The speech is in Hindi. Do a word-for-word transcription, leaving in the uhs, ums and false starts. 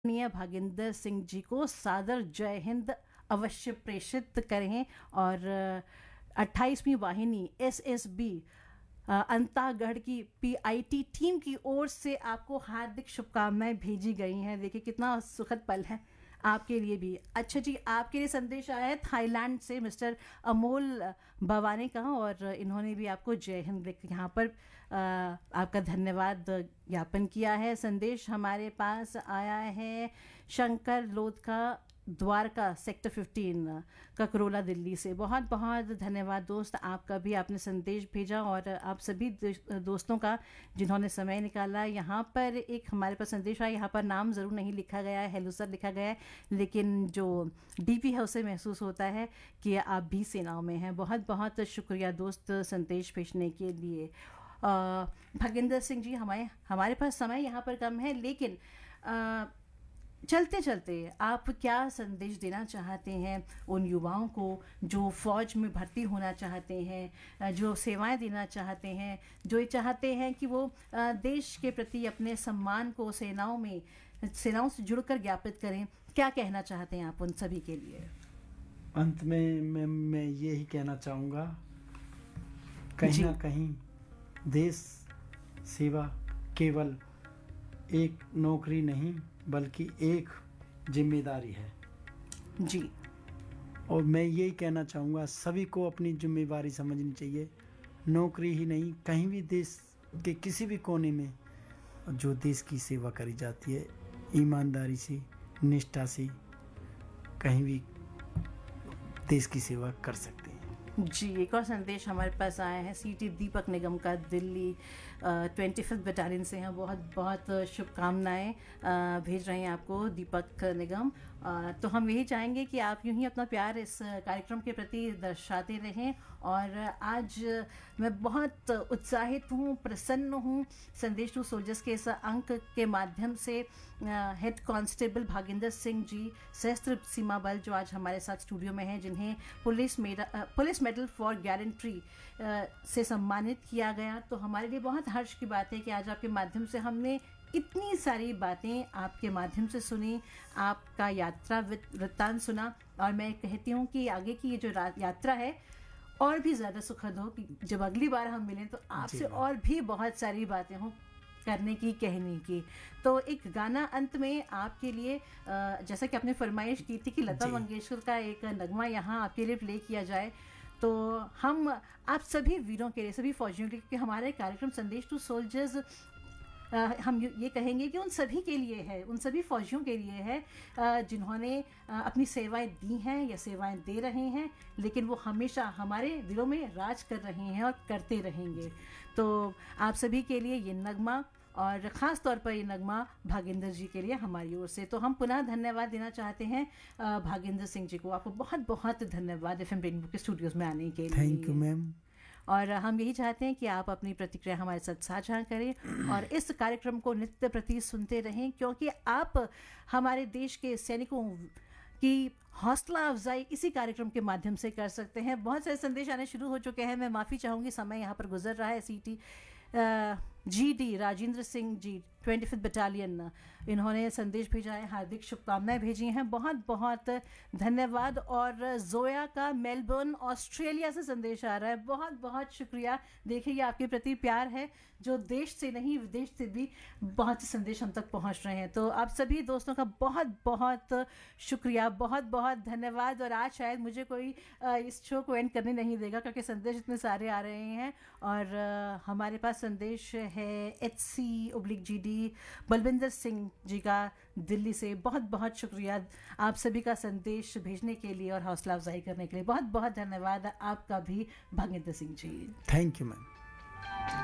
आदरणीय भागेंद्र सिंह जी को सादर जय हिंद अवश्य प्रेषित करें और अट्ठाईसवीं वाहिनी एस एस बी अंतागढ़ की पी आई टी टीम की ओर से आपको हार्दिक शुभकामनाएं भेजी गई हैं। देखिए कितना सुखद पल है आपके लिए भी। अच्छा जी, आपके लिए संदेश आया है थाईलैंड से मिस्टर अमोल भवानी का और इन्होंने भी आपको जय हिंद लिख यहाँ पर आ, आपका धन्यवाद ज्ञापन किया है। संदेश हमारे पास आया है शंकर लोधका द्वारका सेक्टर पंद्रह ककरोला दिल्ली से। बहुत बहुत धन्यवाद दोस्त, आपका भी आपने संदेश भेजा और आप सभी दोस्तों का जिन्होंने समय निकाला। यहाँ पर एक हमारे पास संदेश आया, यहाँ पर नाम ज़रूर नहीं लिखा गया है, हेलो सर लिखा गया है, लेकिन जो डीपी है उसे महसूस होता है कि आप भी सेनाओं में हैं। बहुत बहुत शुक्रिया दोस्त संदेश भेजने के लिए। भागेंद्र सिंह जी, हमारे हमारे पास समय यहाँ पर कम है, लेकिन आ, चलते चलते आप क्या संदेश देना चाहते हैं उन युवाओं को जो फौज में भर्ती होना चाहते हैं, जो सेवाएं देना चाहते हैं, जो ये चाहते हैं कि वो देश के प्रति अपने सम्मान को सेनाओं में सेनाओं से जुड़कर ज्ञापित करें? क्या कहना चाहते हैं आप उन सभी के लिए? अंत में मैं मैं यही कहना चाहूँगा, कहीं ना कहीं देश सेवा केवल एक नौकरी नहीं बल्कि एक जिम्मेदारी है जी। और मैं यही कहना चाहूँगा सभी को अपनी जिम्मेदारी समझनी चाहिए। नौकरी ही नहीं, कहीं भी देश के किसी भी कोने में जो देश की सेवा करी जाती है ईमानदारी से निष्ठा से कहीं भी देश की सेवा कर सकते हैं जी। एक और संदेश हमारे पास आया है सीटी दीपक निगम का, दिल्ली ट्वेंटी फिफ्थ बटालियन से हैं। बहुत बहुत शुभकामनाएं भेज रहे हैं आपको दीपक निगम। आ, तो हम यही चाहेंगे कि आप यूं ही अपना प्यार इस कार्यक्रम के प्रति दर्शाते रहें। और आज मैं बहुत उत्साहित हूँ, प्रसन्न हूँ संदेश टू सोल्जर्स के इस अंक के माध्यम से हेड कांस्टेबल भागेंद्र सिंह जी सशस्त्र सीमा बल जो आज हमारे साथ स्टूडियो में हैं, जिन्हें police medal police medal for गैरेंट्री से सम्मानित किया गया। तो हमारे लिए बहुत हर्ष की बात है कि आज आपके माध्यम से हमने इतनी सारी बातें आपके माध्यम से सुनी, आपका यात्रा वृत्तांत सुना। और मैं कहती हूँ कि आगे की ये जो यात्रा है और भी ज़्यादा सुखद हो, कि जब अगली बार हम मिलें तो आपसे और भी बहुत सारी बातें हों करने की, कहने की। तो एक गाना अंत में आपके लिए, जैसा कि आपने फरमाइश की थी कि लता मंगेशकर का एक नगमा यहाँ आपके लिए प्ले किया जाए, तो हम आप सभी वीरों के लिए, सभी फौजियों के लिए, क्योंकि हमारे कार्यक्रम संदेश टू सोल्जर्स Uh, हम ये कहेंगे कि उन सभी के लिए है, उन सभी फौजियों के लिए है uh, जिन्होंने uh, अपनी सेवाएं दी हैं या सेवाएं दे रहे हैं, लेकिन वो हमेशा हमारे दिलों में राज कर रहे हैं और करते रहेंगे। तो आप सभी के लिए ये नगमा, और ख़ास तौर पर ये नगमा भागेंद्र जी के लिए हमारी ओर से। तो हम पुनः धन्यवाद देना चाहते हैं भागेंद्र सिंह जी को। आपको बहुत बहुत धन्यवाद एफ एम रेनबो के स्टूडियोज़ में आने के लिए। Thank you ma'am. और हम यही चाहते हैं कि आप अपनी प्रतिक्रिया हमारे साथ साझा करें और इस कार्यक्रम को नित्य प्रति सुनते रहें, क्योंकि आप हमारे देश के सैनिकों की हौसला अफजाई इसी कार्यक्रम के माध्यम से कर सकते हैं। बहुत सारे संदेश आने शुरू हो चुके हैं, मैं माफ़ी चाहूँगी, समय यहाँ पर गुजर रहा है। C T G D Rajendra Singh G twenty fifth battalion, इन्होंने संदेश भेजा है, हार्दिक शुभकामनाएं भेजी हैं, बहुत बहुत धन्यवाद। और जोया का मेलबर्न ऑस्ट्रेलिया से संदेश आ रहा है, बहुत बहुत शुक्रिया। देखिए ये आपके प्रति प्यार है जो देश से नहीं विदेश से भी बहुत संदेश हम तक पहुंच रहे हैं। तो आप सभी दोस्तों का बहुत बहुत शुक्रिया, बहुत बहुत धन्यवाद। और आज शायद मुझे कोई इस शो को एंड करने नहीं देगा, क्योंकि संदेश इतने सारे आ रहे हैं। और हमारे पास संदेश है H C oblique G D Balwinder Singh ji का दिल्ली से। बहुत बहुत शुक्रिया आप सभी का संदेश भेजने के लिए और हौसला अफजाई करने के लिए। बहुत बहुत धन्यवाद आपका भी Bhagendra Singh ji. Thank you ma'am.